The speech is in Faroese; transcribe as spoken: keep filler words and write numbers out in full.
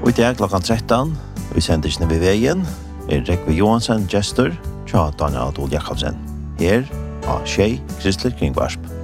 Og i dag klokkan tretton, vi sender ikke ved veien, er Rekve Johansen, gestor, tja Daniel Adol Jakobsen. Her, av Tjei Kristelig Kringvarsp.